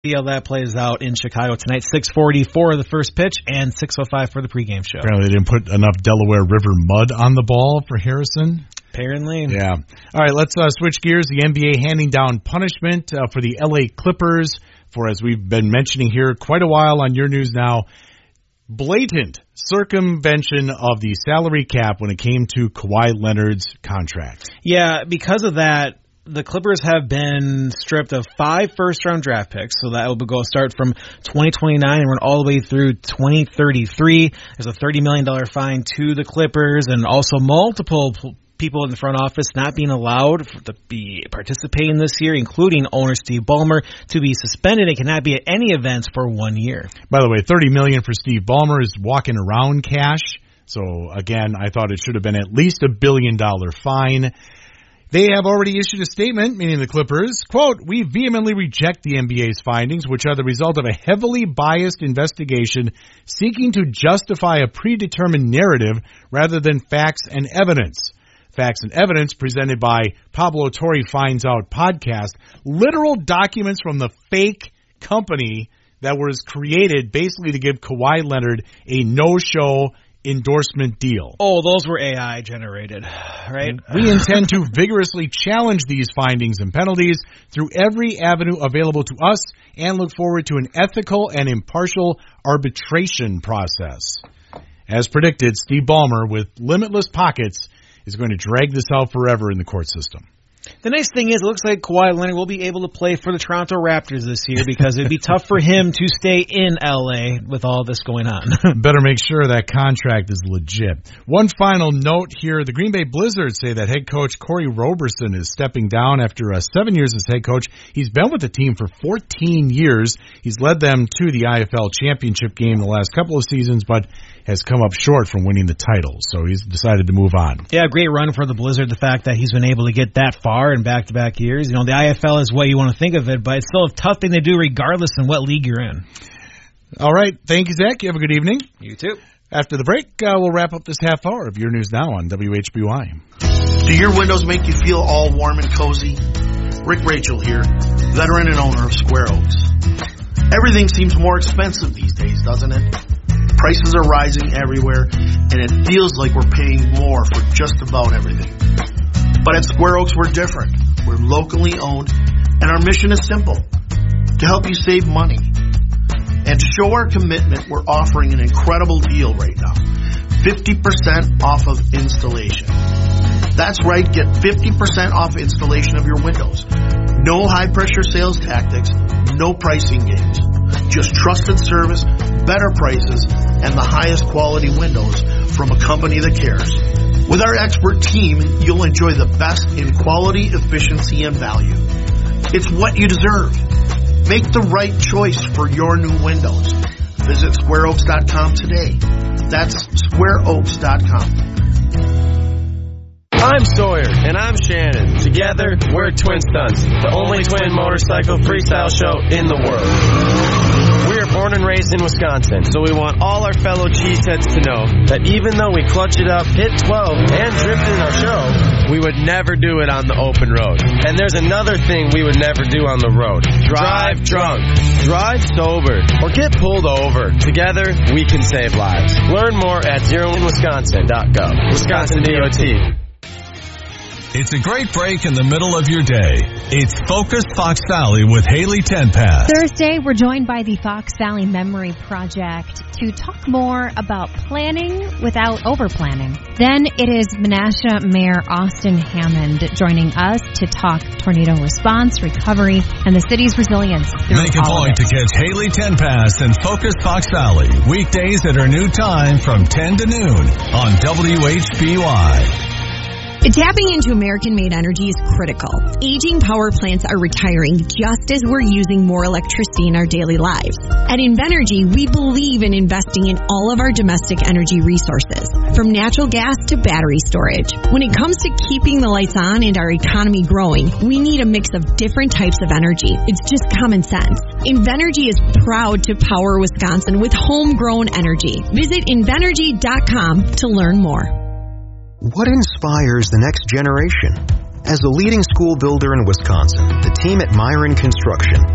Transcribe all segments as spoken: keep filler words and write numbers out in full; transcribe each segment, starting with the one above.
See how that plays out in Chicago tonight. six forty for the first pitch and six oh five for the pregame show. Apparently they didn't put enough Delaware River mud on the ball for Harrison. Apparently. Yeah. All right, let's uh, switch gears. The N B A handing down punishment uh, for the L A Clippers for, as we've been mentioning here quite a while on Your News Now, blatant circumvention of the salary cap when it came to Kawhi Leonard's contract. Yeah, because of that, the Clippers have been stripped of five first-round draft picks, so that will go start from twenty twenty-nine and run all the way through twenty thirty-three. There's a thirty million dollars fine to the Clippers, and also multiple people in the front office not being allowed to be participating this year, including owner Steve Ballmer, to be suspended and cannot be at any events for one year. By the way, thirty million dollars for Steve Ballmer is walking around cash. So, again, I thought it should have been at least a billion-dollar fine. They have already issued a statement, meaning the Clippers, quote, "We vehemently reject the N B A's findings, which are the result of a heavily biased investigation seeking to justify a predetermined narrative rather than facts and evidence." Facts and evidence presented by Pablo Torre Finds Out podcast, literal documents from the fake company that was created basically to give Kawhi Leonard a no-show endorsement deal. Oh, those were A I generated, right? We intend to vigorously challenge these findings and penalties through every avenue available to us and look forward to an ethical and impartial arbitration process. As predicted, Steve Ballmer, with limitless pockets, is going to drag this out forever in the court system. The nice thing is, it looks like Kawhi Leonard will be able to play for the Toronto Raptors this year because it would be tough for him to stay in L A with all this going on. Better make sure that contract is legit. One final note here. The Green Bay Blizzards say that head coach Corey Roberson is stepping down after uh, seven years as head coach. He's been with the team for fourteen years. He's led them to the I F L championship game the last couple of seasons, but has come up short from winning the title. So he's decided to move on. Yeah, great run for the Blizzard. The fact that he's been able to get that far in back-to-back years. You know, the I F L is what you want to think of it, but it's still a tough thing to do regardless in what league you're in. All right. Thank you, Zach. You have a good evening. You too. After the break, uh, we'll wrap up this half hour of Your News Now on W H B Y. Do your windows make you feel all warm and cozy? Rick Rachel here, veteran and owner of Square Oaks. Everything seems more expensive these days, doesn't it? Prices are rising everywhere, and it feels like we're paying more for just about everything. But at Square Oaks, we're different. We're locally owned, and our mission is simple: to help you save money. And to show our commitment, we're offering an incredible deal right now. fifty percent off of installation. That's right, get fifty percent off installation of your windows. No high-pressure sales tactics, no pricing games. Just trusted service, better prices, and the highest quality windows from a company that cares. With our expert team, you'll enjoy the best in quality, efficiency, and value. It's what you deserve. Make the right choice for your new windows. Visit square oaks dot com today. That's square oaks dot com. I'm Sawyer, and I'm Shannon. Together, we're Twin Stunts, the only twin motorcycle freestyle show in the world. We are born and raised in Wisconsin, so we want all our fellow cheeseheads to know that even though we clutch it up, hit twelve, and drift in our show, we would never do it on the open road. And there's another thing we would never do on the road. Drive drunk, drive sober, or get pulled over. Together, we can save lives. Learn more at zero in wisconsin dot gov. Wisconsin D O T. It's a great break in the middle of your day. It's Focus Fox Valley with Haley Tenpass. Thursday, we're joined by the Fox Valley Memory Project to talk more about planning without over-planning. Then it is Menasha Mayor Austin Hammond joining us to talk tornado response, recovery, and the city's resilience through Make a all point of it. to catch Haley Tenpass and Focus Fox Valley weekdays at her new time from ten to noon on W H B Y. Tapping into American-made energy is critical. Aging power plants are retiring just as we're using more electricity in our daily lives. At Invenergy, we believe in investing in all of our domestic energy resources, from natural gas to battery storage. When it comes to keeping the lights on and our economy growing, we need a mix of different types of energy. It's just common sense. Invenergy is proud to power Wisconsin with homegrown energy. Visit invenergy dot com to learn more. What inspires the next generation? As the leading school builder in Wisconsin, the team at Myron Construction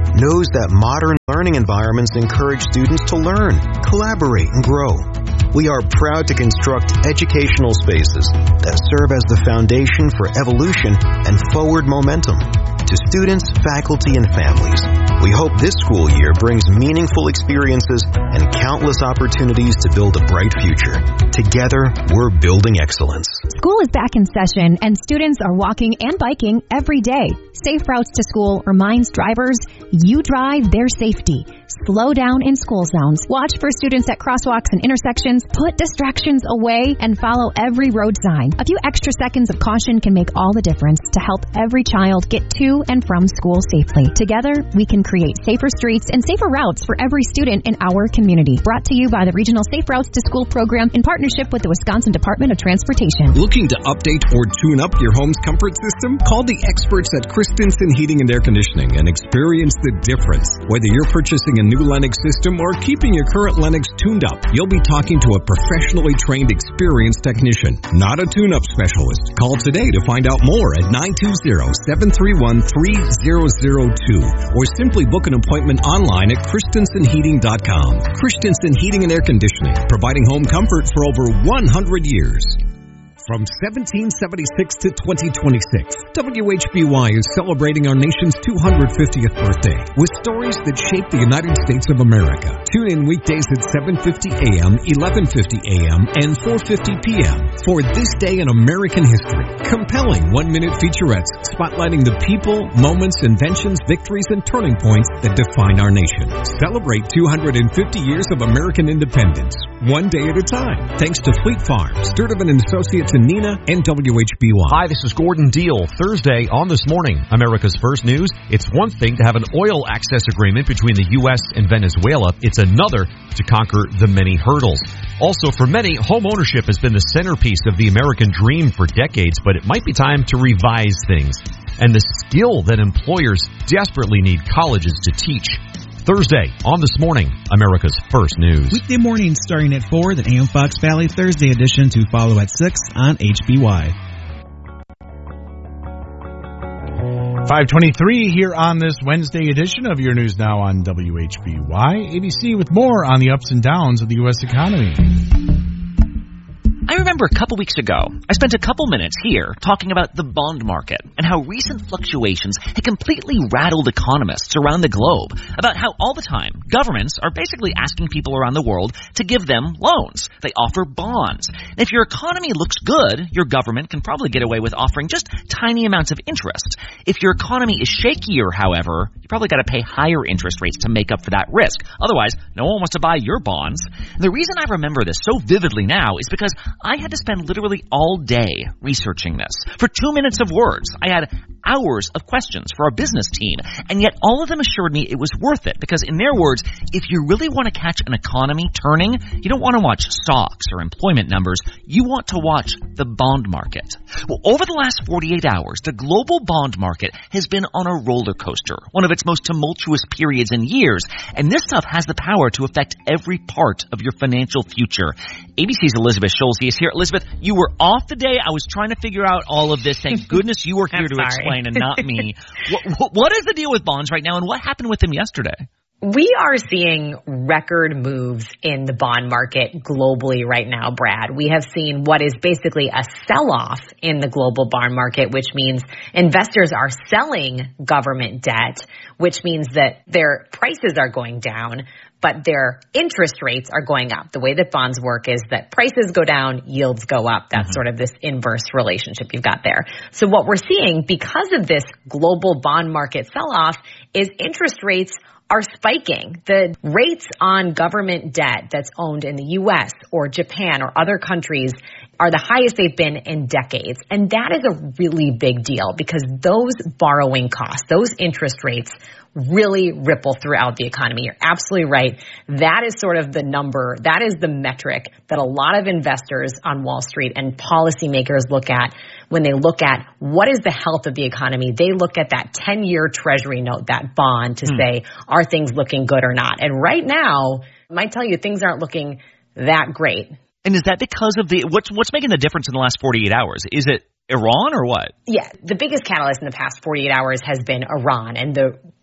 knows that modern learning environments encourage students to learn, collaborate, and grow. We are proud to construct educational spaces that serve as the foundation for evolution and forward momentum. To students, faculty, and families, we hope this school year brings meaningful experiences and countless opportunities to build a bright future. Together, we're building excellence. School is back in session, and students are walking and biking every day. Safe Routes to School reminds drivers, you drive their safety. Slow down in school zones. Watch for students at crosswalks and intersections. Put distractions away and follow every road sign. A few extra seconds of caution can make all the difference to help every child get to and from school safely. Together, we can create safer streets and safer routes for every student in our community. Brought to you by the Regional Safe Routes to School program in partnership with the Wisconsin Department of Transportation. Looking to update or tune up your home's comfort system? Call the experts at Christensen Heating and Air Conditioning and experience the difference. Whether you're purchasing a new Lennox system or keeping your current Lennox tuned up, you'll be talking to a professionally trained, experienced technician, not a tune-up specialist. Call today to find out more at nine two zero, seven three one, three zero zero two or simply book an appointment online at Christensen Heating dot com. Christensen Heating and Air Conditioning, providing home comfort for over one hundred years. From seventeen seventy-six to twenty twenty-six, W H B Y is celebrating our nation's two hundred fiftieth birthday with stories that shaped the United States of America. Tune in weekdays at seven fifty a.m., eleven fifty a.m., and four fifty p.m. for This Day in American History. Compelling one-minute featurettes spotlighting the people, moments, inventions, victories, and turning points that define our nation. Celebrate two hundred fifty years of American independence, one day at a time. Thanks to Fleet Farms, Sturtevant and Associates in Neenah, and W H B Y. Hi, this is Gordon Deal. Thursday on This Morning, America's First News. It's one thing to have an oil access agreement between the U S and Venezuela. It's another to conquer the many hurdles. Also, for many, home ownership has been the centerpiece of the American dream for decades, but it might be time to revise things. And the skill that employers desperately need colleges to teach. Thursday on This Morning, America's First News. Weekday mornings starting at four, the A M Fox Valley Thursday edition to follow at six on H B Y. five twenty-three here on this Wednesday edition of your News Now on W H B Y. A B C with more on the ups and downs of the U S economy. I remember a couple weeks ago, I spent a couple minutes here talking about the bond market and how recent fluctuations had completely rattled economists around the globe, about how all the time governments are basically asking people around the world to give them loans. They offer bonds. And if your economy looks good, your government can probably get away with offering just tiny amounts of interest. If your economy is shakier, however, you probably got to pay higher interest rates to make up for that risk. Otherwise, no one wants to buy your bonds. And the reason I remember this so vividly now is because I had to spend literally all day researching this. For two minutes of words, I had hours of questions for our business team, and yet all of them assured me it was worth it because, in their words, if you really want to catch an economy turning, you don't want to watch stocks or employment numbers. You want to watch the bond market. Well, over the last forty-eight hours, the global bond market has been on a roller coaster, one of its most tumultuous periods in years, and this stuff has the power to affect every part of your financial future. A B C's Elizabeth Schulze is here. Elizabeth, you were off the day. I was trying to figure out all of this. Thank goodness you were here to explain and not me. what, what is the deal with bonds right now, and what happened with them yesterday? We are seeing record moves in the bond market globally right now, Brad. We have seen what is basically a sell-off in the global bond market, which means investors are selling government debt, which means that their prices are going down, but their interest rates are going up. The way that bonds work is that prices go down, yields go up. That's mm-hmm. sort of this inverse relationship you've got there. So what we're seeing because of this global bond market sell-off is interest rates are spiking. The rates on government debt that's owned in the U S or Japan or other countries are the highest they've been in decades. And that is a really big deal because those borrowing costs, those interest rates really ripple throughout the economy. You're absolutely right. That is sort of the number, that is the metric that a lot of investors on Wall Street and policymakers look at when they look at what is the health of the economy. They look at that ten-year treasury note, that bond, to hmm. say, are things looking good or not? And right now, I might tell you things aren't looking that great. And is that because of the, what's, what's making the difference in the last forty-eight hours? Is it Iran or what? Yeah, the biggest catalyst in the past forty-eight hours has been Iran and the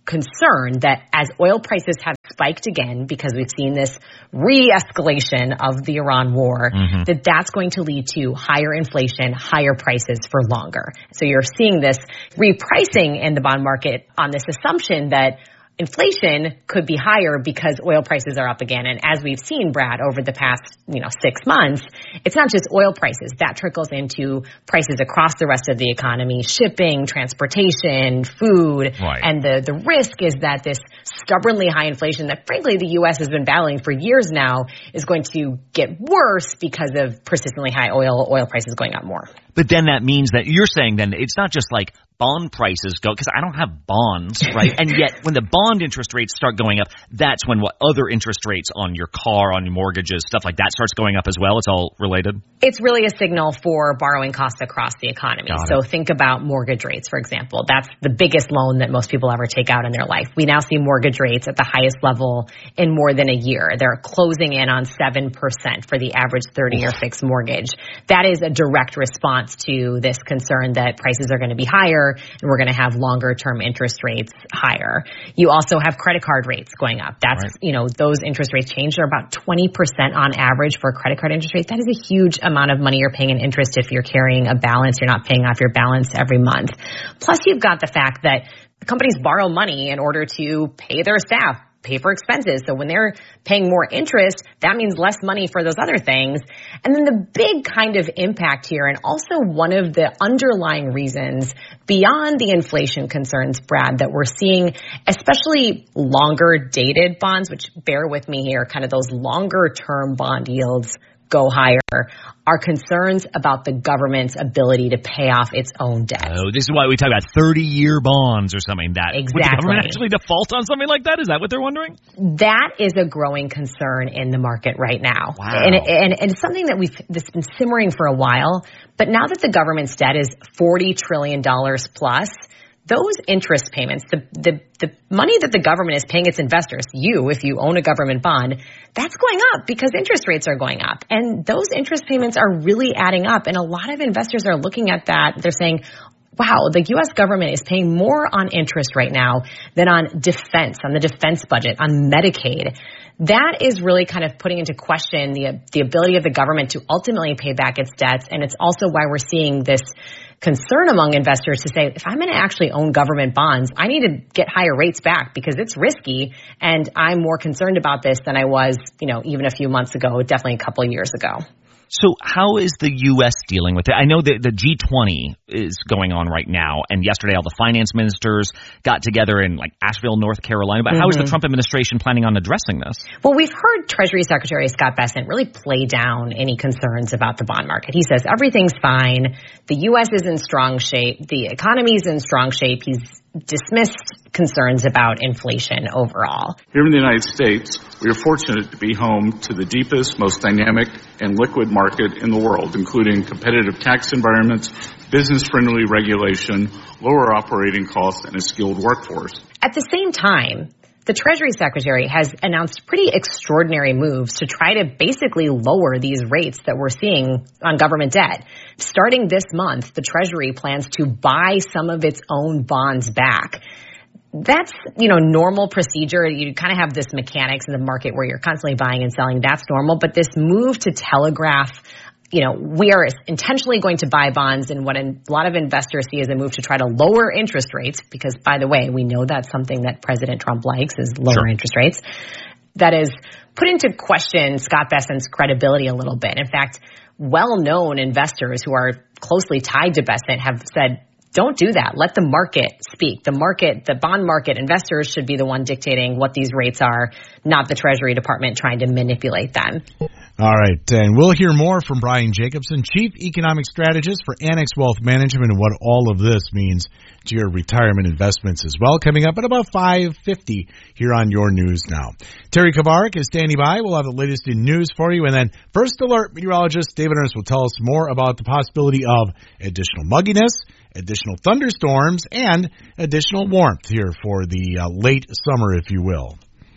concern that as oil prices have spiked again, because we've seen this re-escalation of the Iran war, mm-hmm. that that's going to lead to higher inflation, higher prices for longer. So you're seeing this repricing in the bond market on this assumption that inflation could be higher because oil prices are up again. And as we've seen, Brad, over the past, you know, six months, it's not just oil prices. That trickles into prices across the rest of the economy, shipping, transportation, food. Right. And the, the risk is that this stubbornly high inflation that, frankly, the U S has been battling for years now is going to get worse because of persistently high oil, oil prices going up more. But then that means that you're saying then it's not just like bond prices go, because I don't have bonds, right? And yet when the bond interest rates start going up, that's when what other interest rates on your car, on your mortgages, stuff like that starts going up as well. It's all related. It's really a signal for borrowing costs across the economy. Got so it. think about mortgage rates, for example. That's the biggest loan that most people ever take out in their life. We now see mortgage rates at the highest level in more than a year. They're closing in on seven percent for the average thirty-year fixed mortgage. That is a direct response to this concern that prices are going to be higher and we're going to have longer term interest rates higher. You also have credit card rates going up. That's, right. you know, those interest rates change. They're about twenty percent on average for credit card interest rates. That is a huge amount of money you're paying in interest if you're carrying a balance. You're not paying off your balance every month. Plus, you've got the fact that companies borrow money in order to pay their staff, pay for expenses. So when they're paying more interest, that means less money for those other things. And then the big kind of impact here, and also one of the underlying reasons beyond the inflation concerns, Brad, that we're seeing, especially longer dated bonds, which bear with me here, kind of those longer term bond yields go higher, are concerns about the government's ability to pay off its own debt. Oh, this is why we talk about thirty-year bonds or something. That exactly. Would the government actually default on something like that? Is that what they're wondering? That is a growing concern in the market right now. Wow. And, and, and it's something that we've that's been simmering for a while. But now that the government's debt is forty trillion dollars plus, those interest payments, the, the, the money that the government is paying its investors, you, if you own a government bond, that's going up because interest rates are going up. And those interest payments are really adding up. And a lot of investors are looking at that. They're saying, wow, the U S government is paying more on interest right now than on defense, on the defense budget, on Medicaid. That is really kind of putting into question the the ability of the government to ultimately pay back its debts. And it's also why we're seeing this concern among investors to say, if I'm going to actually own government bonds, I need to get higher rates back because it's risky. And I'm more concerned about this than I was, you know, even a few months ago, definitely a couple of years ago. So how is the U S dealing with it? I know that the G twenty is going on right now, and yesterday all the finance ministers got together in like Asheville, North Carolina. But mm-hmm. how is the Trump administration planning on addressing this? Well, we've heard Treasury Secretary Scott Bessent really play down any concerns about the bond market. He says everything's fine. The U S is in strong shape. The economy's in strong shape. He's dismissed concerns about inflation overall. Here in the United States, we are fortunate to be home to the deepest, most dynamic, and liquid market in the world, including competitive tax environments, business-friendly regulation, lower operating costs, and a skilled workforce. At the same time, the Treasury Secretary has announced pretty extraordinary moves to try to basically lower these rates that we're seeing on government debt. Starting this month, the Treasury plans to buy some of its own bonds back. That's, you know, normal procedure. You kind of have this mechanics in the market where you're constantly buying and selling. That's normal. But this move to telegraph, you know, we are intentionally going to buy bonds, and what a lot of investors see as a move to try to lower interest rates, because, by the way, we know that's something that President Trump likes, is lower sure. interest rates. That is put into question Scott Bessent's credibility a little bit. In fact, well-known investors who are closely tied to Bessent have said, don't do that. Let the market speak. The market, the bond market, investors should be the one dictating what these rates are, not the Treasury Department trying to manipulate them. All right, and we'll hear more from Brian Jacobson, Chief Economic Strategist for Annex Wealth Management, and what all of this means to your retirement investments as well, coming up at about five fifty here on Your News Now. Terry Kavarik is standing by. We'll have the latest in news for you, and then First Alert meteorologist David Ernst will tell us more about the possibility of additional mugginess, additional thunderstorms, and additional warmth here for the uh, late summer, if you will.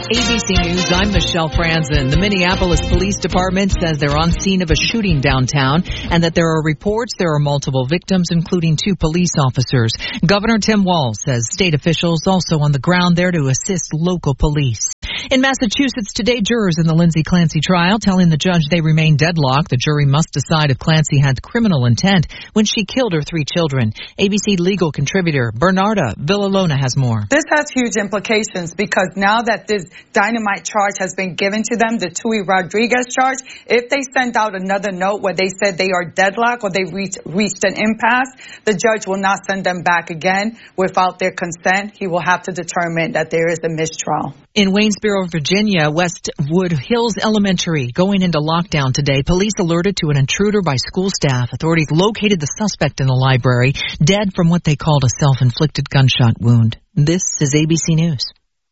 A B C News, I'm Michelle Franzen. The Minneapolis Police Department says they're on scene of a shooting downtown and that there are reports there are multiple victims, including two police officers. Governor Tim Walz says state officials also on the ground there to assist local police. In Massachusetts today, jurors in the Lindsay Clancy trial telling the judge they remain deadlocked. The jury must decide if Clancy had criminal intent when she killed her three children. A B C legal contributor Bernarda Villalona has more. This has huge implications because now that this dynamite charge has been given to them, the Tui Rodriguez charge, if they send out another note where they said they are deadlocked or they reach, reached an impasse, the judge will not send them back again without their consent. He will have to determine that there is a mistrial. In Waynesboro, Virginia, Westwood Hills Elementary going into lockdown today. Police alerted to an intruder by school staff. Authorities located the suspect in the library, dead from what they called a self-inflicted gunshot wound. This is A B C News.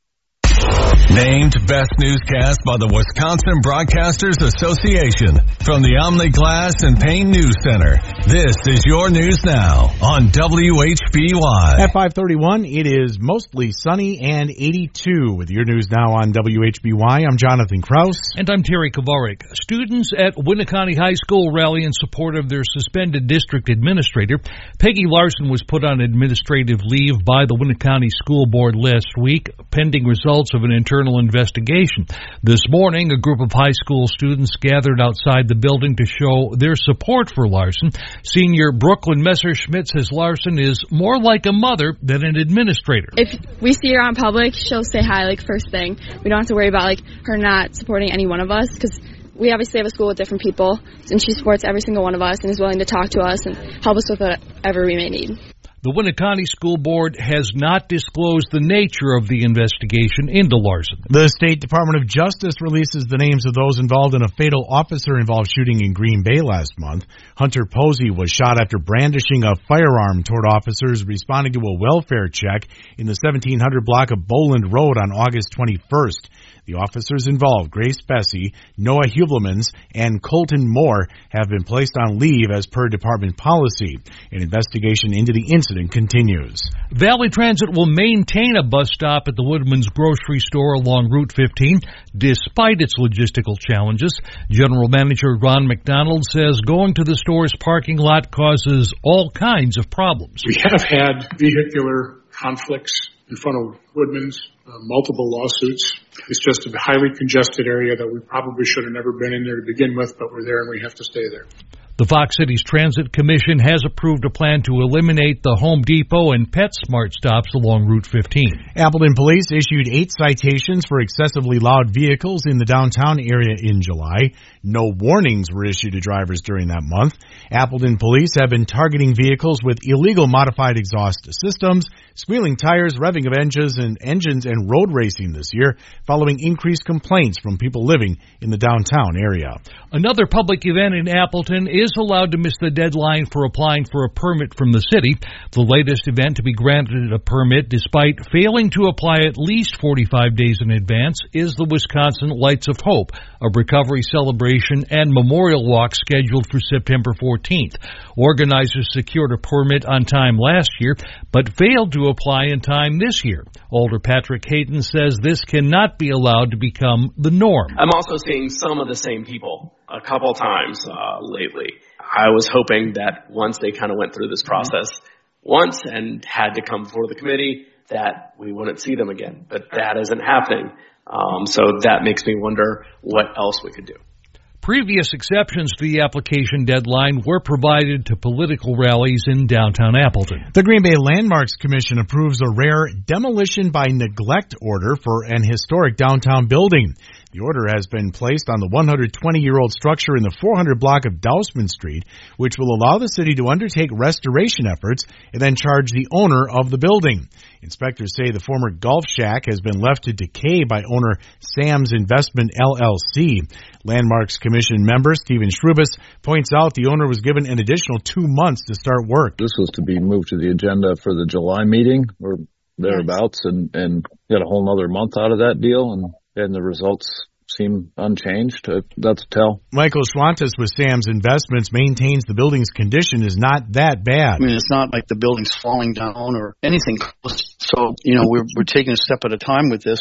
Named Best Newscast by the Wisconsin Broadcasters Association from the Omni Glass and Paint News Center. This is your news now on W H B Y. At five thirty-one, it is mostly sunny and eighty-two. With your news now on W H B Y, I'm Jonathan Kraus. And I'm Terry Kovarik. Students at Winneconne High School rally in support of their suspended district administrator. Peggy Larson was put on administrative leave by the Winneconne School Board last week, pending results of an internal investigation. This morning, a group of high school students gathered outside the building to show their support for Larson. Senior Brooklyn Messerschmidt says Larson is more like a mother than an administrator. If we see her on public, she'll say hi like first thing. We don't have to worry about like her not supporting any one of us because we obviously have a school with different people, and she supports every single one of us and is willing to talk to us and help us with whatever we may need. The Winneconne School Board has not disclosed the nature of the investigation into Larson. The State Department of Justice releases the names of those involved in a fatal officer-involved shooting in Green Bay last month. Hunter Posey was shot after brandishing a firearm toward officers responding to a welfare check in the seventeen hundred block of Boland Road on August twenty-first. The officers involved, Grace Bessie, Noah Hublemans, and Colton Moore, have been placed on leave as per department policy. An investigation into the incident continues. Valley Transit will maintain a bus stop at the Woodman's grocery store along Route fifteen, despite its logistical challenges. General Manager Ron McDonald says going to the store's parking lot causes all kinds of problems. We have had vehicular conflicts in front of Woodman's, uh, multiple lawsuits. It's just a highly congested area that we probably should have never been in there to begin with, but we're there and we have to stay there. The Fox Cities Transit Commission has approved a plan to eliminate the Home Depot and PetSmart stops along Route fifteen. Appleton Police issued eight citations for excessively loud vehicles in the downtown area in July. No warnings were issued to drivers during that month. Appleton Police have been targeting vehicles with illegal modified exhaust systems, squealing tires, revving of engines and engines and road racing this year, following increased complaints from people living in the downtown area. Another public event in Appleton is allowed to miss the deadline for applying for a permit from the city. The latest event to be granted a permit despite failing to apply at least forty-five days in advance is the Wisconsin Lights of Hope, a recovery celebration and memorial walk scheduled for September fourteenth. Organizers secured a permit on time last year, but failed to apply in time this year. Alder Patrick Hayden says this cannot be allowed to become the norm. I'm also seeing some of the same people a couple times uh, lately. I was hoping that once they kind of went through this process once and had to come before the committee, that we wouldn't see them again. But that isn't happening. Um, so that makes me wonder what else we could do. Previous exceptions to the application deadline were provided to political rallies in downtown Appleton. The Green Bay Landmarks Commission approves a rare demolition by neglect order for an historic downtown building. The order has been placed on the one hundred twenty-year-old structure in the four hundred block of Dousman Street, which will allow the city to undertake restoration efforts and then charge the owner of the building. Inspectors say the former Golf Shack has been left to decay by owner Sam's Investment L L C. Landmarks Commission member Stephen Shrubis points out the owner was given an additional two months to start work. This was to be moved to the agenda for the July meeting or thereabouts, and, and get a whole other month out of that deal, and, and the results seem unchanged. That's a tell. Michael Schwantes with Sam's Investments maintains the building's condition is not that bad. I mean, it's not like the building's falling down or anything close. So, you know, we're we're taking a step at a time with this, and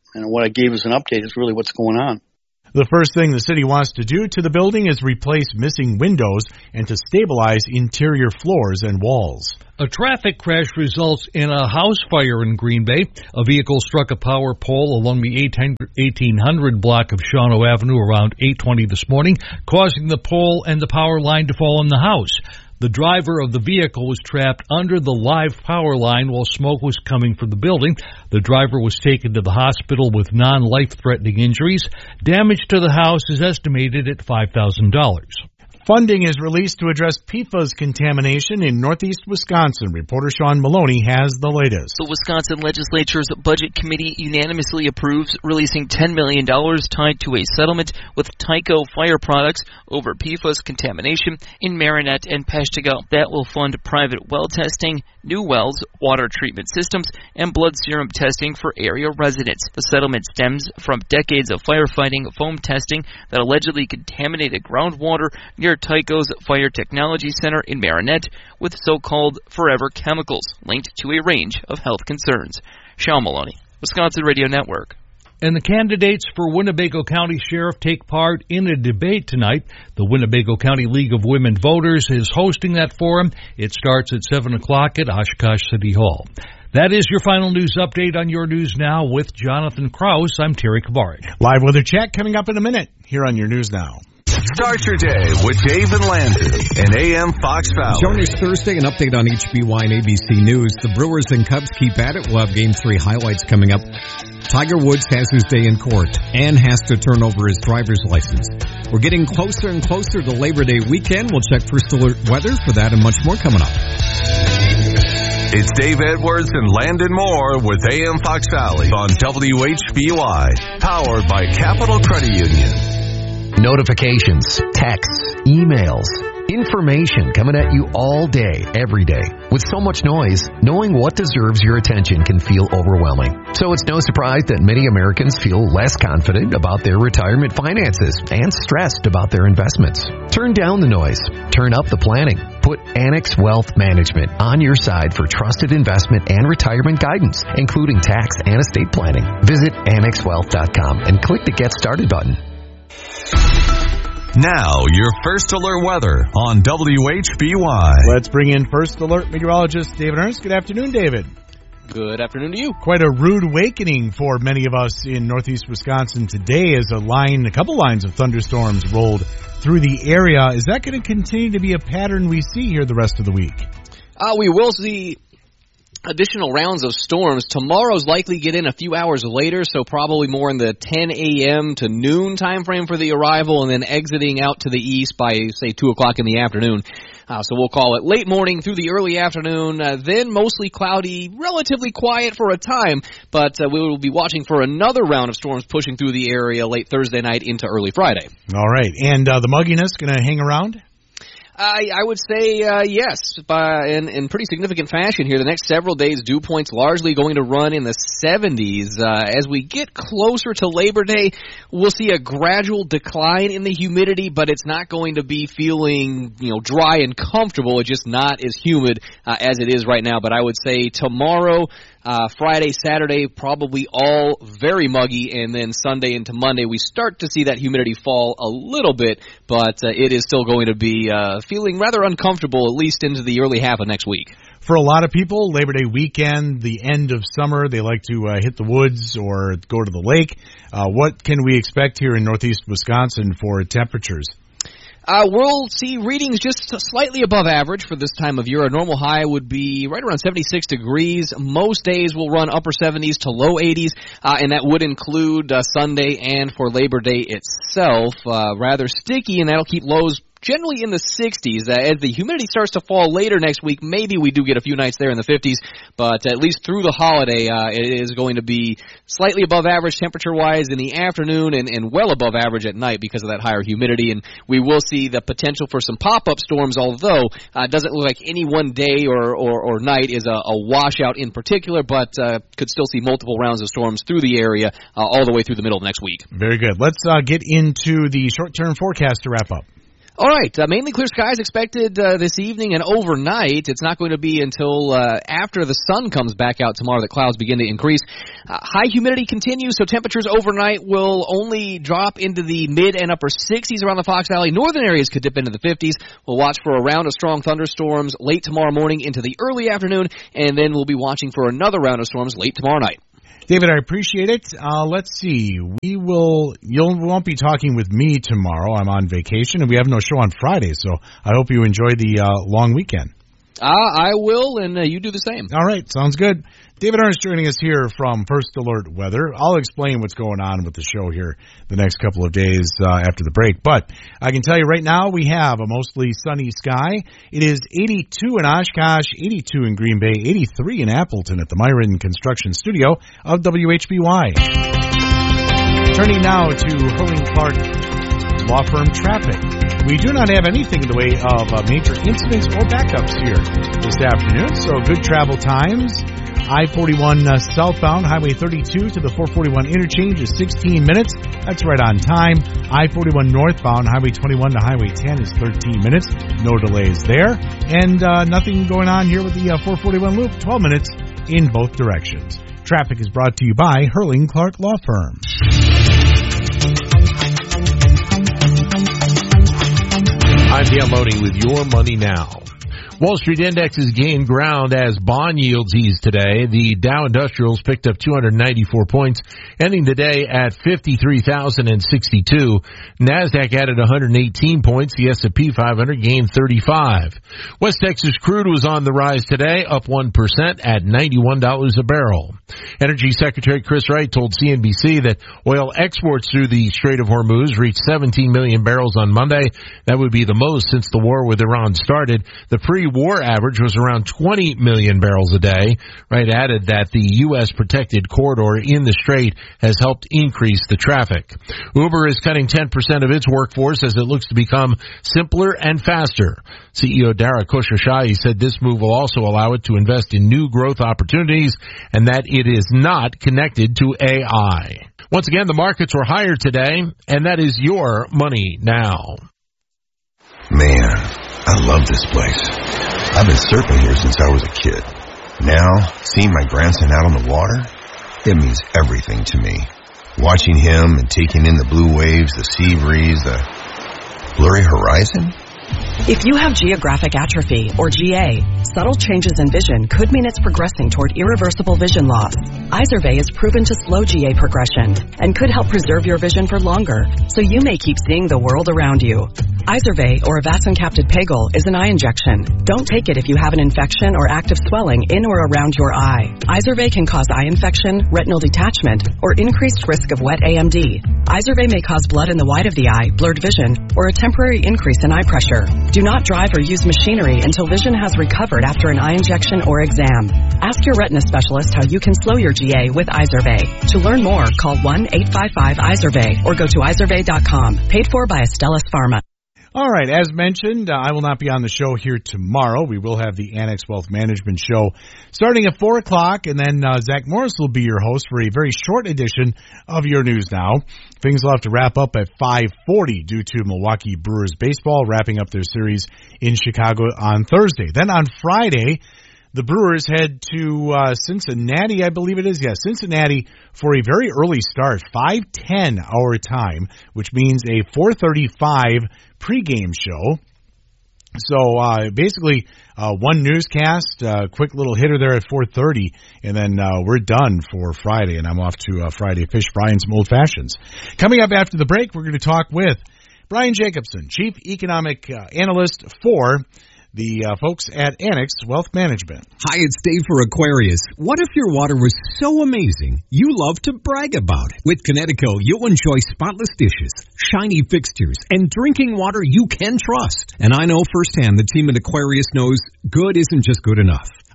And what I gave as an update is really what's going on. The first thing the city wants to do to the building is replace missing windows and to stabilize interior floors and walls. A traffic crash results in a house fire in Green Bay. A vehicle struck a power pole along the eighteen hundred block of Shawano Avenue around eight twenty this morning, causing the pole and the power line to fall on the house. The driver of the vehicle was trapped under the live power line while smoke was coming from the building. The driver was taken to the hospital with non-life-threatening injuries. Damage to the house is estimated at five thousand dollars. Funding is released to address P F A S contamination in northeast Wisconsin. Reporter Sean Maloney has the latest. The Wisconsin Legislature's Budget Committee unanimously approves releasing ten million dollars tied to a settlement with Tyco Fire Products over P F A S contamination in Marinette and Peshtigo. That will fund private well testing, new wells, water treatment systems, and blood serum testing for area residents. The settlement stems from decades of firefighting foam testing that allegedly contaminated groundwater near Tyco's Fire Technology Center in Marinette with so-called forever chemicals linked to a range of health concerns. Sean Maloney, Wisconsin Radio Network. And the candidates for Winnebago County Sheriff take part in a debate tonight. The Winnebago County League of Women Voters is hosting that forum. It starts at seven o'clock at Oshkosh City Hall. That is your final news update on Your News Now with Jonathan Krause. I'm Terry Kavari. Live weather check coming up in a minute here on Your News Now. Start your day with Dave and Landry and A M Fox Valley. Join us Thursday, an update on H B Y and A B C News. The Brewers and Cubs keep at it. We'll have Game three highlights coming up. Tiger Woods has his day in court and has to turn over his driver's license. We're getting closer and closer to Labor Day weekend. We'll check First Alert weather for that and much more coming up. It's Dave Edwards and Landon Moore with A M Fox Valley on W H B Y, powered by Capital Credit Union. Notifications, texts, emails, information coming at you all day, every day. With so much noise, knowing what deserves your attention can feel overwhelming. So it's no surprise that many Americans feel less confident about their retirement finances and stressed about their investments. Turn down the noise. Turn up the planning. Put Annex Wealth Management on your side for trusted investment and retirement guidance, including tax and estate planning. Visit annex wealth dot com and click the Get Started button. Now, your First Alert weather on W H B Y. Let's bring in First Alert meteorologist David Ernst. Good afternoon, David. Good afternoon to you. Quite a rude awakening for many of us in northeast Wisconsin today as a line, a couple lines of thunderstorms rolled through the area. Is that going to continue to be a pattern we see here the rest of the week? Uh, we will see additional rounds of storms. Tomorrow's likely get in a few hours later, so probably more in the ten a.m. to noon time frame for the arrival, and then exiting out to the east by, say, two o'clock in the afternoon. Uh, so we'll call it late morning through the early afternoon, uh, then mostly cloudy, relatively quiet for a time, but uh, we will be watching for another round of storms pushing through the area late Thursday night into early Friday. All right, and uh, the mugginess going to hang around? I, I would say uh, yes, by, in, in pretty significant fashion here. The next several days, dew points largely going to run in the seventies. Uh, as we get closer to Labor Day, we'll see a gradual decline in the humidity, but it's not going to be feeling, you know, dry and comfortable. It's just not as humid uh, as it is right now. But I would say tomorrow, Uh, Friday, Saturday, probably all very muggy, and then Sunday into Monday, we start to see that humidity fall a little bit, but uh, it is still going to be uh, feeling rather uncomfortable, at least into the early half of next week. For a lot of people, Labor Day weekend, the end of summer, they like to uh, hit the woods or go to the lake. Uh, what can we expect here in northeast Wisconsin for temperatures? Uh, we'll see readings just slightly above average for this time of year. A normal high would be right around seventy-six degrees. Most days will run upper seventies to low eighties, uh, and that would include uh, Sunday and for Labor Day itself. Uh, rather sticky, and that'll keep lows generally in the sixties. Uh, as the humidity starts to fall later next week, maybe we do get a few nights there in the fifties, but at least through the holiday, uh, it is going to be slightly above average temperature-wise in the afternoon and, and well above average at night because of that higher humidity, and we will see the potential for some pop-up storms, although uh, it doesn't look like any one day or, or, or night is a, a washout in particular, but uh, could still see multiple rounds of storms through the area uh, all the way through the middle of next week. Very good. Let's uh, get into the short-term forecast to wrap up. All right, uh, mainly clear skies expected uh, this evening and overnight. It's not going to be until uh, after the sun comes back out tomorrow that clouds begin to increase. Uh, high humidity continues, so temperatures overnight will only drop into the mid and upper sixties around the Fox Valley. Northern areas could dip into the fifties. We'll watch for a round of strong thunderstorms late tomorrow morning into the early afternoon, and then we'll be watching for another round of storms late tomorrow night. David, I appreciate it. Uh, let's see. We will, you won't be talking with me tomorrow. I'm on vacation, and we have no show on Friday, so I hope you enjoy the uh, long weekend. Uh, I will, and uh, you do the same. All right, sounds good. David Ernst joining us here from First Alert Weather. I'll explain what's going on with the show here the next couple of days uh, after the break. But I can tell you right now we have a mostly sunny sky. It is eighty-two in Oshkosh, eighty-two in Green Bay, eighty-three in Appleton at the Myron Construction Studio of W H B Y. Turning now to Hurling Clark Law Firm Traffic. We do not have anything in the way of uh, major incidents or backups here this afternoon, so good travel times. I forty-one uh, southbound, Highway thirty-two to the four forty-one interchange is sixteen minutes. That's right on time. I forty-one northbound, Highway twenty-one to Highway ten is thirteen minutes. No delays there. And uh, nothing going on here with the uh, four forty-one loop, twelve minutes in both directions. Traffic is brought to you by Hurling Clark Law Firm. I'm Dan Loney with Your Money Now. Wall Street indexes gained ground as bond yields eased today. The Dow Industrials picked up two hundred ninety-four points, ending the day at fifty-three thousand sixty-two. NASDAQ added one hundred eighteen points. The S and P five hundred gained thirty-five. West Texas crude was on the rise today, up one percent at ninety-one dollars a barrel. Energy Secretary Chris Wright told C N B C that oil exports through the Strait of Hormuz reached seventeen million barrels on Monday. That would be the most since the war with Iran started. The pre-war average was around twenty million barrels a day. Wright added that the U S protected corridor in the Strait has helped increase the traffic. Uber is cutting ten percent of its workforce as it looks to become simpler and faster. C E O Dara Khosrowshahi said this move will also allow it to invest in new growth opportunities and that it is not connected to A I. Once again, the markets were higher today, and that is Your Money Now. Man, I love this place. I've been surfing here since I was a kid. Now, seeing my grandson out on the water, it means everything to me. Watching him and taking in the blue waves, the sea breeze, the blurry horizon. If you have geographic atrophy, or G A, subtle changes in vision could mean it's progressing toward irreversible vision loss. Izervay is proven to slow G A progression and could help preserve your vision for longer, so you may keep seeing the world around you. Izervay, or avacincaptad pegol, is an eye injection. Don't take it if you have an infection or active swelling in or around your eye. Izervay can cause eye infection, retinal detachment, or increased risk of wet A M D. Izervay may cause blood in the white of the eye, blurred vision, or a temporary increase in eye pressure. Do not drive or use machinery until vision has recovered after an eye injection or exam. Ask your retina specialist how you can slow your G A with Izervay. To learn more, call one eight five five Izervay or go to izervay dot com. Paid for by Astellas Pharma. All right, as mentioned, uh, I will not be on the show here tomorrow. We will have the Annex Wealth Management Show starting at four o'clock, and then uh, Zach Morris will be your host for a very short edition of Your News Now. Things will have to wrap up at five forty due to Milwaukee Brewers baseball wrapping up their series in Chicago on Thursday. Then on Friday, the Brewers head to uh, Cincinnati, I believe it is. Yeah, Cincinnati for a very early start, five ten our time, which means a four thirty-five pregame show. So uh, basically uh, one newscast, uh, quick little hitter there at four thirty, and then uh, we're done for Friday, and I'm off to uh, Friday Fish Fry and some Old Fashions. Coming up after the break, we're going to talk with Brian Jacobson, Chief Economic uh, Analyst for the uh, folks at Annex Wealth Management. Hi, it's Dave for Aquarius. What if your water was so amazing you love to brag about it? With Connecticut, you'll enjoy spotless dishes, shiny fixtures, and drinking water you can trust. And I know firsthand the team at Aquarius knows good isn't just good enough.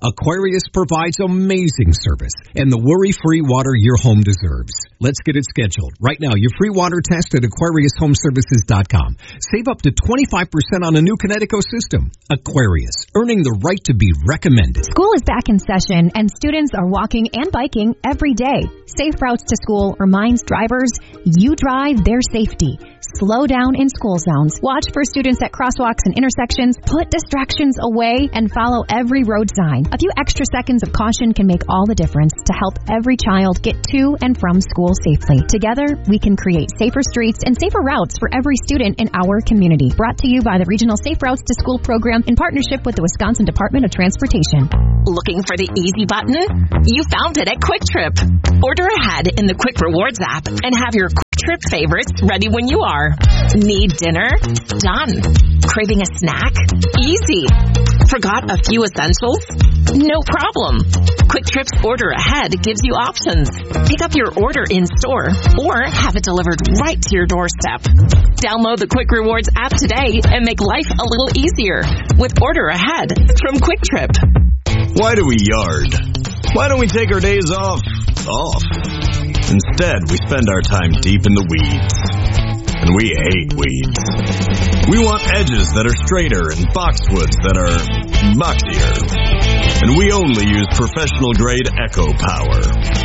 Aquarius provides amazing service and the worry-free water your home deserves. Let's get it scheduled. Right now, your free water test at Aquarius Home Services dot com. Save up to twenty-five percent on a new Kinetico system. Aquarius, earning the right to be recommended. School is back in session, and students are walking and biking every day. Safe Routes to School reminds drivers, you drive their safety. Slow down in school zones. Watch for students at crosswalks and intersections. Put distractions away and follow every road sign. A few extra seconds of caution can make all the difference to help every child get to and from school safely. Together, we can create safer streets and safer routes for every student in our community. Brought to you by the Regional Safe Routes to School program in partnership with the Wisconsin Department of Transportation. Looking for the easy button? You found it at Quick Trip. Order ahead in the Quick Rewards app and have your Quick Trip favorites ready when you are. Need dinner? Done. Craving a snack? Easy. Forgot a few essentials? No problem. Quick Trip's Order Ahead gives you options. Pick up your order in store or have it delivered right to your doorstep. Download the Quick Rewards app today and make life a little easier with Order Ahead from Quick Trip. Why do we yard? Why don't we take our days off? Off. Instead, we spend our time deep in the weeds. And we hate weeds. We want edges that are straighter and boxwoods that are boxier. And we only use professional grade Echo Power.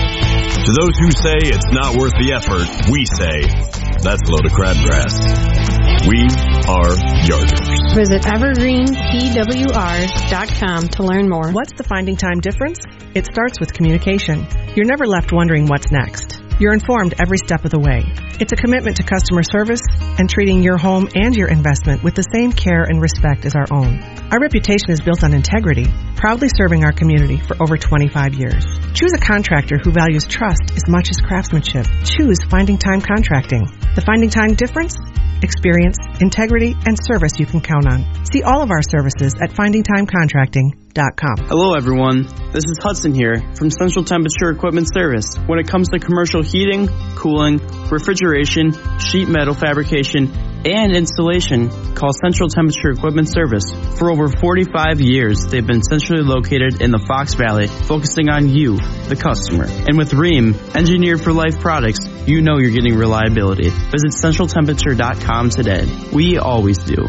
To those who say it's not worth the effort, we say that's a load of crabgrass. We are yarders. Visit evergreen p w r dot com to learn more. What's the finding time difference? It starts with communication. You're never left wondering what's next. You're informed every step of the way. It's a commitment to customer service and treating your home and your investment with the same care and respect as our own. Our reputation is built on integrity, proudly serving our community for over twenty-five years. Choose a contractor who values trust as much as craftsmanship. Choose Finding Time Contracting. The Finding Time difference? Experience, integrity, and service you can count on. See all of our services at finding time contracting dot com. Hello everyone, this is Hudson here from Central Temperature Equipment Service. When it comes to commercial heating, cooling, refrigeration, sheet metal fabrication, and installation, call Central Temperature Equipment Service. For over forty-five years, they've been centrally located in the Fox Valley, focusing on you, the customer. And with Rheem, engineered for life products, you know you're getting reliability. Visit central temperature dot com today. We always do.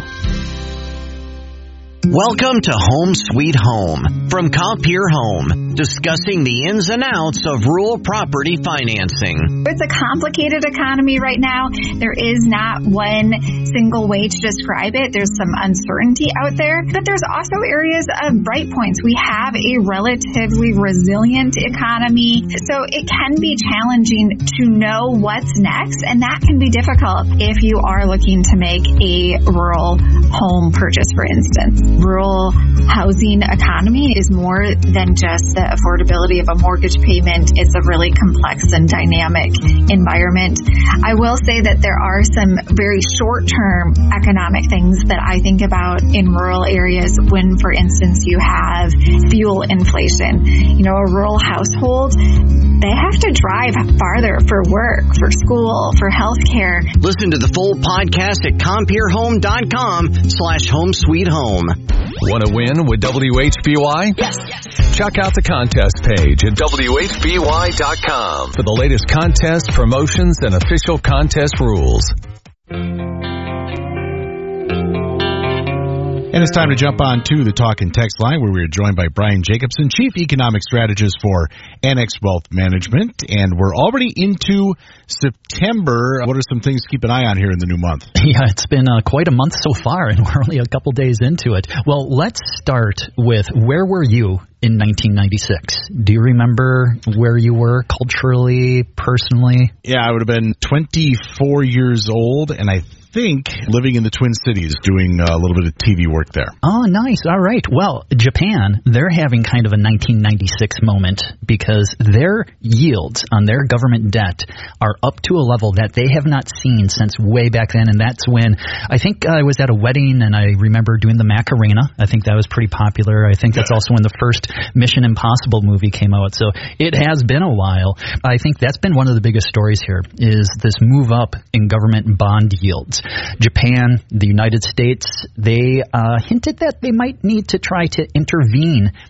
Welcome to Home Sweet Home from Compeer Home, discussing the ins and outs of rural property financing. It's a complicated economy right now. There is not one single way to describe it. There's some uncertainty out there, but there's also areas of bright points. We have a relatively resilient economy, so it can be challenging to know what's next, and that can be difficult if you are looking to make a rural home purchase, for instance. Rural housing economy is more than just the affordability of a mortgage payment. It's a really complex and dynamic environment. I will say that there are some very short-term economic things that I think about in rural areas when, for instance, you have fuel inflation. You know, a rural household, they have to drive farther for work, for school, for healthcare. Listen to the full podcast at compeer home dot com slash home sweet home. Want to win with W H B Y? Yes. Check out the contest page at W H B Y dot com for the latest contests, promotions, and official contest rules. And it's time to jump on to the talk and text line, where we are joined by Brian Jacobson, Chief Economic Strategist for Annex Wealth Management. And we're already into September. What are some things to keep an eye on here in the new month? Yeah, it's been uh, quite a month so far, and we're only a couple days into it. Well, let's start with, where were you in nineteen ninety-six? Do you remember where you were culturally, personally? Yeah, I would have been twenty-four years old, and I think living in the Twin Cities, doing a little bit of T V work there. Oh, nice. All right. Well, Japan, they're having kind of a nineteen ninety-six moment, because their yields on their government debt are up to a level that they have not seen since way back then. And that's when, I think I was at a wedding and I remember doing the Macarena. I think that was pretty popular. I think that's also when the first Mission Impossible movie came out. So it has been a while. I think that's been one of the biggest stories here, is this move up in government bond yields. Japan, the United States, they uh, hinted that they might need to try to intervene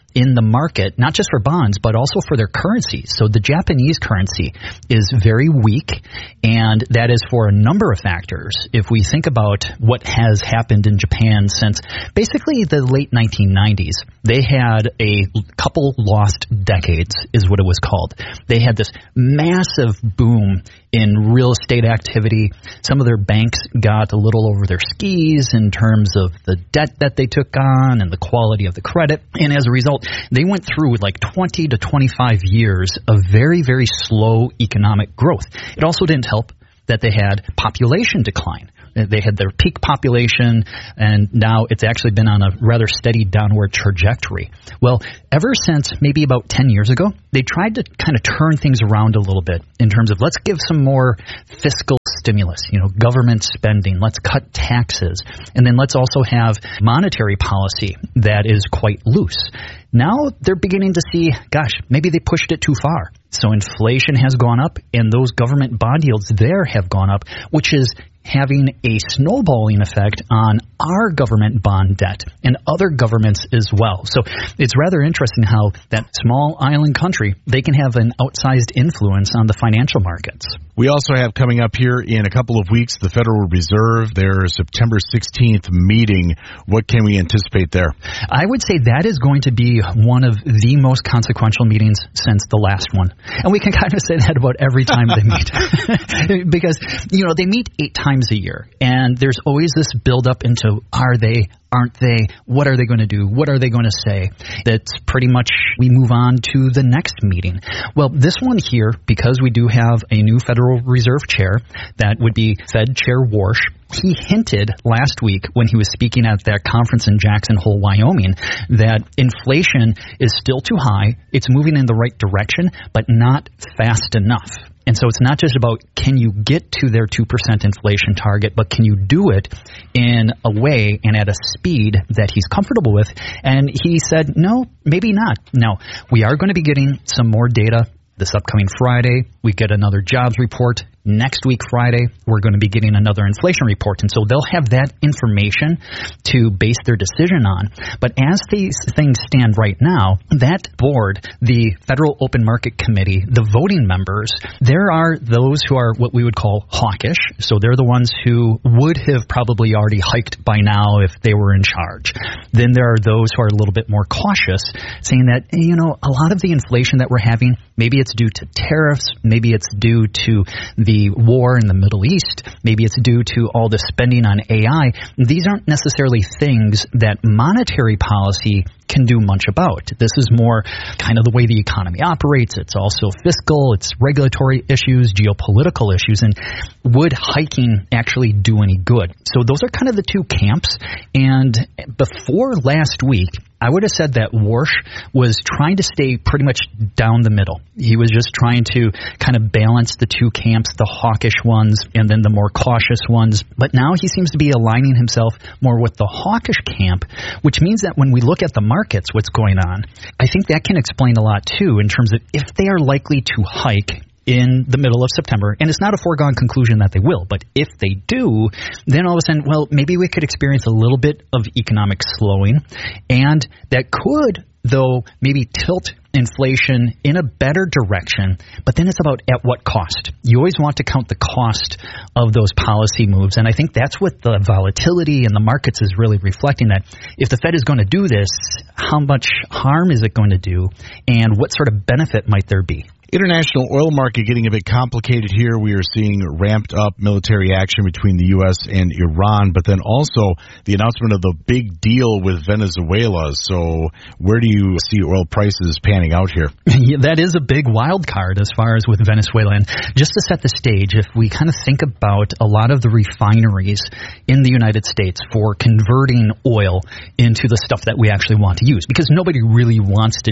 in the market, not just for bonds, but also for their currency. So the Japanese currency is very weak, and that is for a number of factors. If we think about what has happened in Japan since basically the late nineteen nineties, they had a couple lost decades, is what it was called. They had this massive boom in real estate activity. Some of their banks got a little over their skis in terms of the debt that they took on and the quality of the credit. And as a result, they went through like twenty to twenty-five years of very, very slow economic growth. It also didn't help that they had population decline. They had their peak population, and now it's actually been on a rather steady downward trajectory. Well, ever since maybe about ten years ago, they tried to kind of turn things around a little bit in terms of let's give some more fiscal stimulus, you know, government spending, let's cut taxes, and then let's also have monetary policy that is quite loose. Now they're beginning to see, gosh, maybe they pushed it too far. So inflation has gone up, and those government bond yields there have gone up, which is having a snowballing effect on our government bond debt and other governments as well. So it's rather interesting how that small island country, they can have an outsized influence on the financial markets. We also have coming up here in a couple of weeks the Federal Reserve, their September sixteenth meeting. What can we anticipate there? I would say that is going to be one of the most consequential meetings since the last one. And we can kind of say that about every time they meet. Because, you know, they meet eight times a year. And there's always this buildup into, are they, aren't they, what are they going to do, what are they going to say? That's pretty much, we move on to the next meeting. Well, this one here, because we do have a new Federal Reserve chair, that would be Fed Chair Warsh. He hinted last week when he was speaking at that conference in Jackson Hole, Wyoming, that inflation is still too high, it's moving in the right direction, but not fast enough. And so it's not just about can you get to their two percent inflation target, but can you do it in a way and at a speed that he's comfortable with? And he said, no, maybe not. Now, we are going to be getting some more data this upcoming Friday. We get another jobs report. Next week, Friday, we're going to be getting another inflation report. And so they'll have that information to base their decision on. But as these things stand right now, that board, the Federal Open Market Committee, the voting members, there are those who are what we would call hawkish. So they're the ones who would have probably already hiked by now if they were in charge. Then there are those who are a little bit more cautious, saying that, you know, a lot of the inflation that we're having, maybe it's due to tariffs, maybe it's due to the The war in the Middle East, maybe it's due to all the spending on A I. These aren't necessarily things that monetary policy can do much about. This is more kind of the way the economy operates. It's also fiscal, it's regulatory issues, geopolitical issues, and would hiking actually do any good? So those are kind of the two camps. And before last week, I would have said that Warsh was trying to stay pretty much down the middle. He was just trying to kind of balance the two camps, the hawkish ones and then the more cautious ones. But now he seems to be aligning himself more with the hawkish camp, which means that when we look at the markets, what's going on, I think that can explain a lot too in terms of if they are likely to hike in the middle of September, and it's not a foregone conclusion that they will, but if they do, then all of a sudden, well, maybe we could experience a little bit of economic slowing, and that could, though, maybe tilt inflation in a better direction, but then it's about at what cost. You always want to count the cost of those policy moves, and I think that's what the volatility in the markets is really reflecting, that if the Fed is going to do this, how much harm is it going to do, and what sort of benefit might there be? International oil market getting a bit complicated here. We are seeing ramped up military action between the U S and Iran, but then also the announcement of the big deal with Venezuela. So where do you see oil prices panning out here? Yeah, that is a big wild card as far as with Venezuela. And just to set the stage, if we kind of think about a lot of the refineries in the United States for converting oil into the stuff that we actually want to use, because nobody really wants to just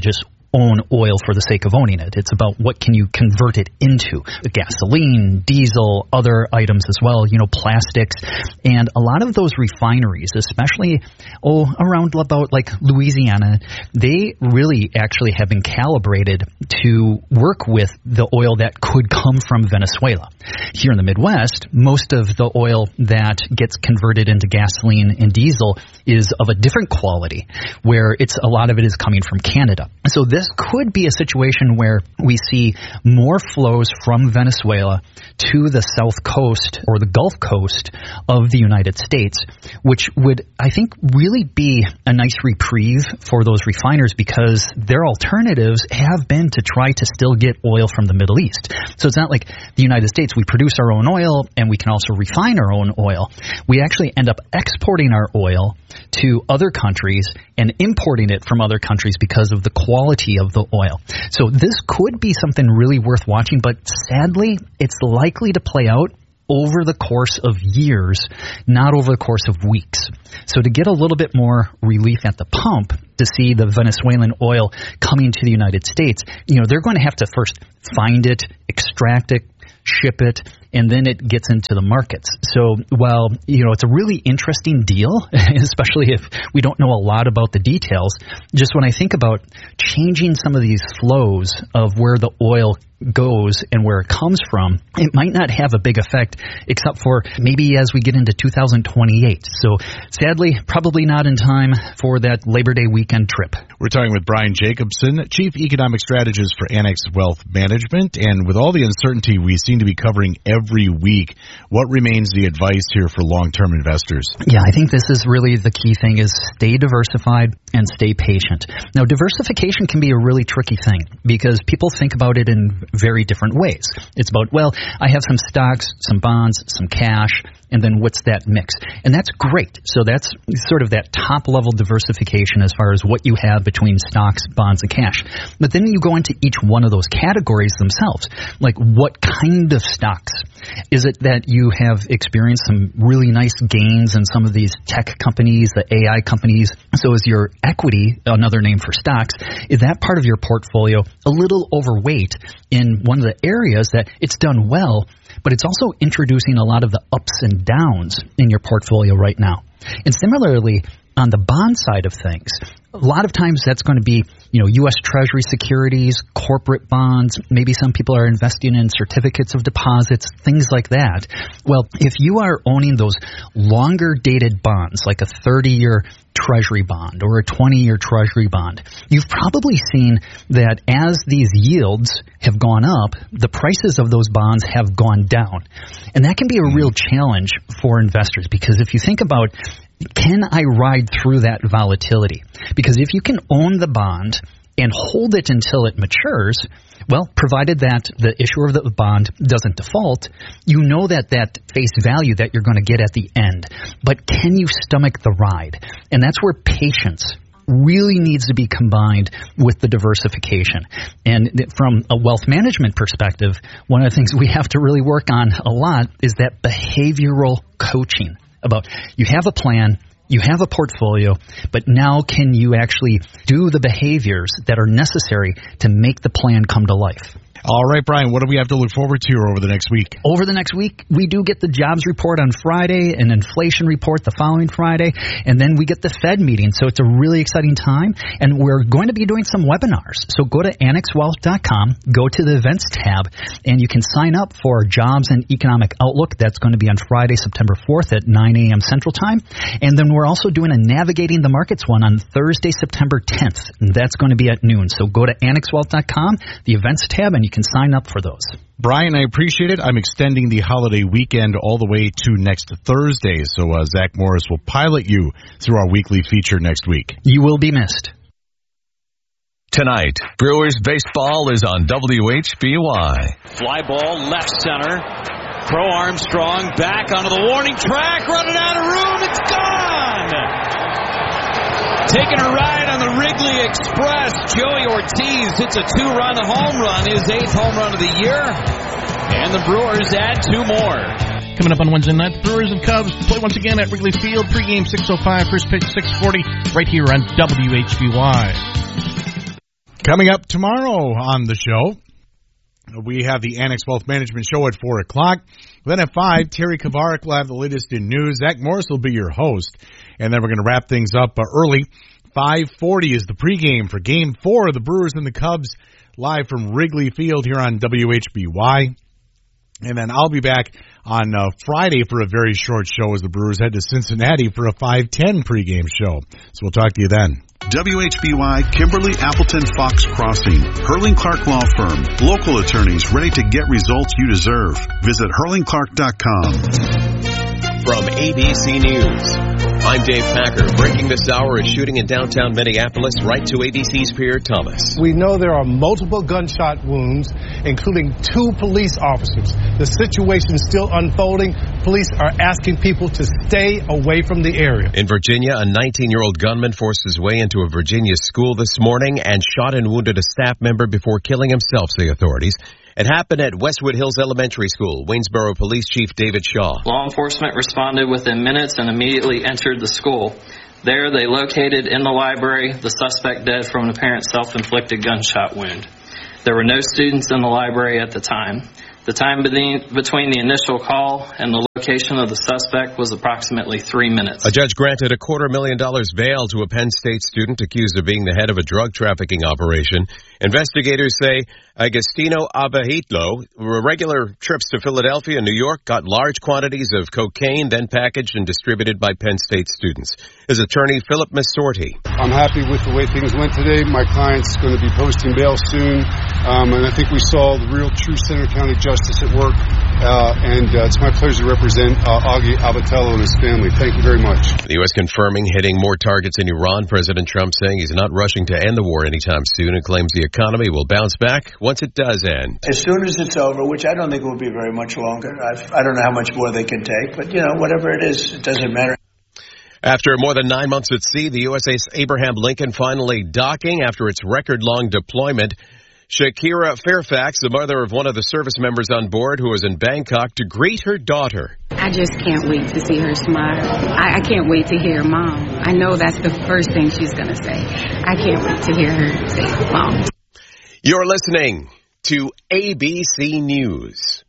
own oil for the sake of owning it. It's about what can you convert it into. Gasoline, diesel, other items as well, you know, plastics. And a lot of those refineries, especially oh around about like Louisiana, they really actually have been calibrated to work with the oil that could come from Venezuela. Here in the Midwest, most of the oil that gets converted into gasoline and diesel is of a different quality, where it's a lot of it is coming from Canada. So this could be a situation where we see more flows from Venezuela to the south coast or the Gulf Coast of the United States, which would, I think, really be a nice reprieve for those refiners, because their alternatives have been to try to still get oil from the Middle East. So it's not like the United States, we produce our own oil and we can also refine our own oil. We actually end up exporting our oil to other countries and importing it from other countries because of the quality of the oil. So this could be something really worth watching, but sadly, it's likely to play out over the course of years, not over the course of weeks. So to get a little bit more relief at the pump, to see the Venezuelan oil coming to the United States, you know, they're going to have to first find it, extract it, ship it, and then it gets into the markets. So while, you know, it's a really interesting deal, especially if we don't know a lot about the details, just when I think about changing some of these flows of where the oil goes and where it comes from, it might not have a big effect, except for maybe as we get into two thousand twenty-eight. So sadly, probably not in time for that Labor Day weekend trip. We're talking with Brian Jacobson, Chief Economic Strategist for Annex Wealth Management. And with all the uncertainty we seem to be covering every week, what remains the advice here for long-term investors? Yeah, I think this is really the key thing, is stay diversified and stay patient. Now, diversification can be a really tricky thing because people think about it in very different ways. It's about, well, I have some stocks, some bonds, some cash, and then what's that mix? And that's great. So that's sort of that top-level diversification as far as what you have between stocks, bonds, and cash. But then you go into each one of those categories themselves. Like, what kind of stocks? Is it that you have experienced some really nice gains in some of these tech companies, the A I companies? So is your equity, another name for stocks, is that part of your portfolio a little overweight in one of the areas that it's done well, but it's also introducing a lot of the ups and downs in your portfolio right now? And similarly, on the bond side of things, a lot of times that's going to be, you know, U S Treasury securities, corporate bonds. Maybe some people are investing in certificates of deposits, things like that. Well, if you are owning those longer dated bonds, like a thirty-year Treasury bond or a twenty-year Treasury bond, you've probably seen that as these yields have gone up, the prices of those bonds have gone down. And that can be a real challenge for investors, because if you think about, can I ride through that volatility? Because if you can own the bond and hold it until it matures, well, provided that the issuer of the bond doesn't default, you know that that face value that you're going to get at the end. But can you stomach the ride? And that's where patience really needs to be combined with the diversification. And from a wealth management perspective, one of the things we have to really work on a lot is that behavioral coaching. About, you have a plan, you have a portfolio, but now can you actually do the behaviors that are necessary to make the plan come to life? All right, Brian, what do we have to look forward to over the next week? Over the next week, we do get the jobs report on Friday, an inflation report the following Friday, and then we get the Fed meeting. So it's a really exciting time, and we're going to be doing some webinars. So go to annex wealth dot com, go to the events tab, and you can sign up for Jobs and Economic Outlook. That's going to be on Friday, September fourth at nine a.m. Central Time. And then we're also doing a Navigating the Markets one on Thursday, September tenth, and that's going to be at noon. So go to annex wealth dot com, the events tab, and you can sign up for those. Brian, I appreciate it. I'm extending the holiday weekend all the way to next Thursday, so uh, Zach Morris will pilot you through our weekly feature next week. You will be missed. Tonight, Brewers baseball is on W H B Y. Fly ball left center. Pro Armstrong back onto the warning track, running out of room. It's gone! Taking a ride on the Wrigley Express, Joey Ortiz hits a two-run home run, his eighth home run of the year, and the Brewers add two more. Coming up on Wednesday night, Brewers and Cubs play once again at Wrigley Field. Pregame six oh five, first pitch six forty, right here on W H B Y. Coming up tomorrow on the show, we have the Annex Wealth Management Show at four o'clock. Then at five, Terry Kavarik will have the latest in news. Zach Morris will be your host. And then we're going to wrap things up uh, early. five forty is the pregame for Game four of the Brewers and the Cubs, live from Wrigley Field here on W H B Y. And then I'll be back on uh, Friday for a very short show as the Brewers head to Cincinnati for a five ten pregame show. So we'll talk to you then. W H B Y, Kimberly Appleton Fox Crossing, Hurling Clark Law Firm, local attorneys ready to get results you deserve. Visit hurling clark dot com. From A B C News, I'm Dave Packer. Breaking this hour, a shooting in downtown Minneapolis, right to A B C's Pierre Thomas. We know there are multiple gunshot wounds, including two police officers. The situation is still unfolding. Police are asking people to stay away from the area. In Virginia, a nineteen-year-old gunman forced his way into a Virginia school this morning and shot and wounded a staff member before killing himself, say authorities. It happened at Westwood Hills Elementary School. Waynesboro Police Chief David Shaw. Law enforcement responded within minutes and immediately entered the school. There, they located in the library the suspect dead from an apparent self-inflicted gunshot wound. There were no students in the library at the time. The time between the initial call and the location of the suspect was approximately three minutes. A judge granted a quarter million dollars bail to a Penn State student accused of being the head of a drug trafficking operation. Investigators say Agostino Abahitlo, regular trips to Philadelphia and New York, got large quantities of cocaine, then packaged and distributed by Penn State students. His attorney, Philip Massorti. I'm happy with the way things went today. My client's going to be posting bail soon, um, and I think we saw the real true Center County justice at work, uh, and uh, it's my pleasure to represent uh, Augie Abatello and his family. Thank you very much. The U S confirming hitting more targets in Iran. President Trump saying he's not rushing to end the war anytime soon and claims the economy will bounce back once it does end. As soon as it's over, which I don't think will be very much longer. I've, I don't know how much more they can take, but, you know, whatever it is, it doesn't matter. After more than nine months at sea, the U S S Abraham Lincoln finally docking after its record-long deployment. Shakira Fairfax, the mother of one of the service members on board who was in Bangkok to greet her daughter. I just can't wait to see her smile. I, I can't wait to hear Mom. I know that's the first thing she's going to say. I can't wait to hear her say Mom. You're listening to A B C News.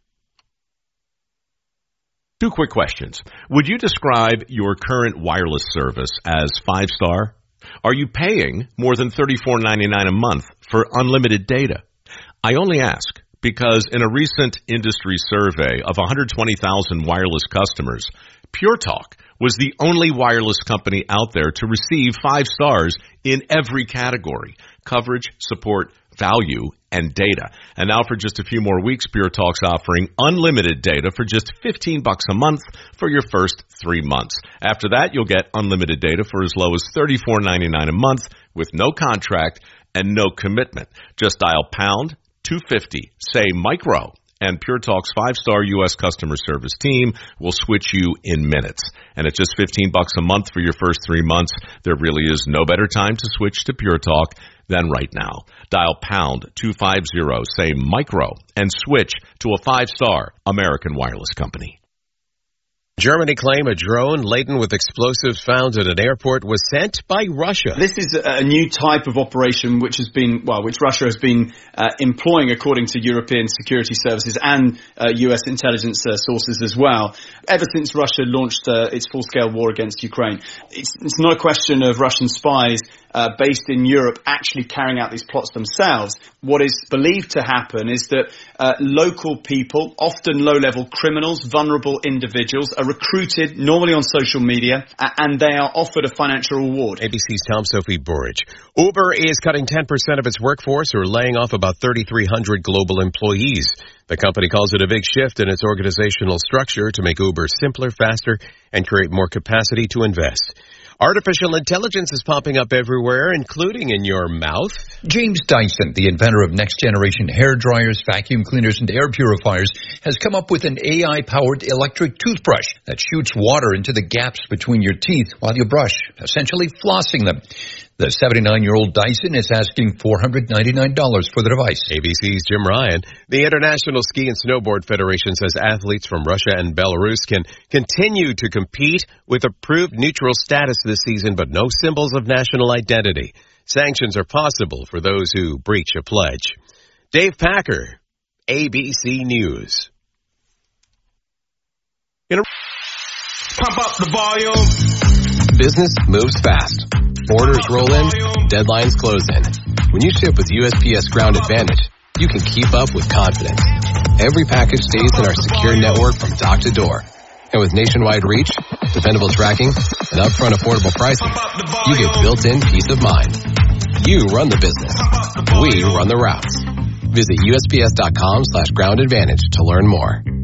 Two quick questions. Would you describe your current wireless service as five-star? Are you paying more than thirty-four ninety-nine a month for unlimited data? I only ask because in a recent industry survey of one hundred twenty thousand wireless customers, Pure Talk was the only wireless company out there to receive five stars in every category: coverage, support, value, and data. And now for just a few more weeks, Pure Talk's offering unlimited data for just fifteen bucks a month for your first three months. After that, you'll get unlimited data for as low as thirty-four ninety-nine a month with no contract and no commitment. Just dial pound two fifty, say micro, and Pure Talk's five-star U S customer service team will switch you in minutes. And at just fifteen bucks a month for your first three months, there really is no better time to switch to Pure Talk than right now. Dial pound two fifty, say micro, and switch to a five-star American wireless company. Germany claim a drone laden with explosives found at an airport was sent by Russia. This is a new type of operation which has been, well, which Russia has been uh, employing according to European security services and uh, U S intelligence uh, sources as well, ever since Russia launched uh, its full-scale war against Ukraine. It's, it's not a question of Russian spies uh, based in Europe actually carrying out these plots themselves. What is believed to happen is that uh, local people, often low-level criminals, vulnerable individuals, are recruited normally on social media and they are offered a financial reward. A B C's Tom Sophie Burridge. Uber is cutting ten percent of its workforce or laying off about thirty-three hundred global employees. The company calls it a big shift in its organizational structure to make Uber simpler, faster, and create more capacity to invest. Artificial intelligence is popping up everywhere, including in your mouth. James Dyson, the inventor of next-generation hair dryers, vacuum cleaners, and air purifiers, has come up with an A I-powered electric toothbrush that shoots water into the gaps between your teeth while you brush, essentially flossing them. The seventy-nine-year-old Dyson is asking four hundred ninety-nine dollars for the device. A B C's Jim Ryan. The International Ski and Snowboard Federation says athletes from Russia and Belarus can continue to compete with approved neutral status this season, but no symbols of national identity. Sanctions are possible for those who breach a pledge. Dave Packer, A B C News. Pump up the volume. Business moves fast. Orders roll in, deadlines close in. When you ship with U S P S Ground Advantage, you can keep up with confidence. Every package stays in our secure network from dock to door. And with nationwide reach, dependable tracking, and upfront affordable pricing, you get built-in peace of mind. You run the business. We run the routes. Visit U S P S dot com slash ground advantage to learn more.